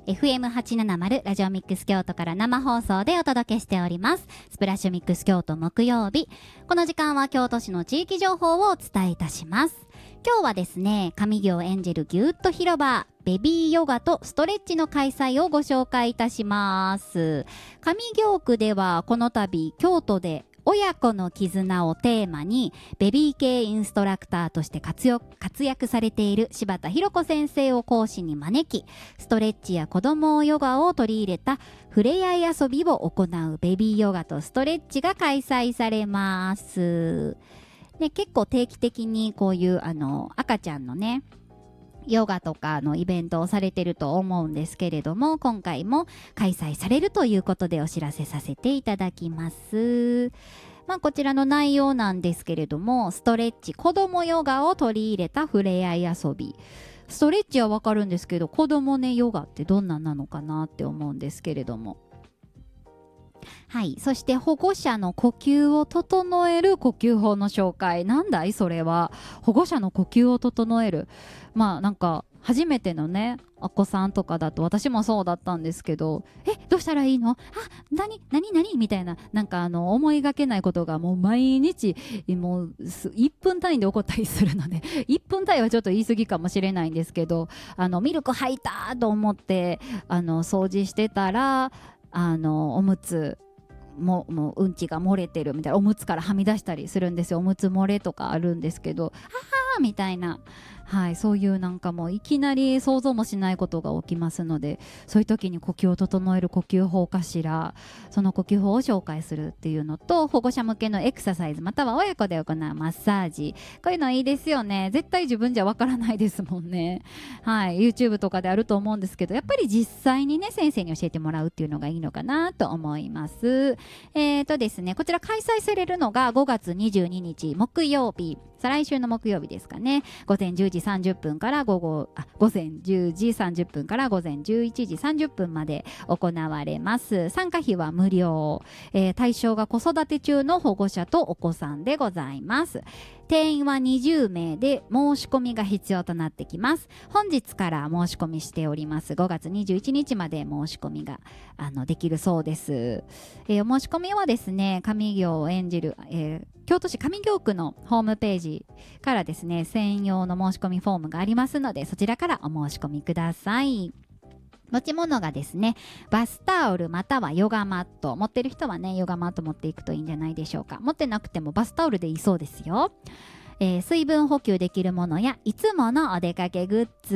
FM870 ラジオミックス京都から生放送でお届けしております。スプラッシュミックス京都木曜日。この時間は京都市の地域情報をお伝えいたします。今日はですね、上行エンジェルぎゅーっと広場ベビーヨガとストレッチの開催をご紹介いたします。上行区ではこの度京都で親子の絆をテーマにベビー系インストラクターとして活躍されている柴田博子先生を講師に招き、ストレッチや子供ヨガを取り入れた触れ合い遊びを行うベビーヨガとストレッチが開催されます。ね、結構定期的にこういう赤ちゃんのねヨガとかのイベントをされてると思うんですけれども、今回も開催されるということでお知らせさせていただきます。こちらの内容なんですけれども、ストレッチ子供ヨガを取り入れた触れ合い遊び。ストレッチはわかるんですけど、子供ねヨガってどんななのかなって思うんですけれども、はい、そして保護者の呼吸を整える呼吸法の紹介。なんだいそれは。保護者の呼吸を整える。なんか初めてのねお子さんとかだと、私もそうだったんですけど、どうしたらいいの、何みたいな、なんか思いがけないことがもう毎日もう1分単位で起こったりするので1分単位はちょっと言い過ぎかもしれないんですけど、ミルク吐いたと思って掃除してたらおむつもううんちが漏れてるみたいな、おむつからはみ出したりするんですよ。おむつ漏れとかあるんですけど、みたいな、はい、そういうなんかもういきなり想像もしないことが起きますので、そういう時に呼吸を整える呼吸法かしら、その呼吸法を紹介するっていうのと、保護者向けのエクササイズまたは親子で行うマッサージ、こういうのいいですよね。絶対自分じゃわからないですもんね。はい、YouTube とかであると思うんですけど、やっぱり実際にね先生に教えてもらうっていうのがいいのかなと思います。ですね、こちら開催されるのが5月22日木曜日、再来週の木曜日ですかね。午前10時30分から午前10時30分から午前11時30分まで行われます。参加費は無料、対象が子育て中の保護者とお子さんでございます。定員は20名で申し込みが必要となってきます。本日から申し込みしております。5月21日まで申し込みができるそうです。お申し込みはですね、上行エンジェル、京都市上京区のホームページからですね、専用の申し込みフォームがありますので、そちらからお申し込みください。持ち物がですね、バスタオルまたはヨガマット、持ってる人はねヨガマット持っていくといいんじゃないでしょうか。持ってなくてもバスタオルでいいそうですよ。水分補給できるものやいつものお出かけグッズ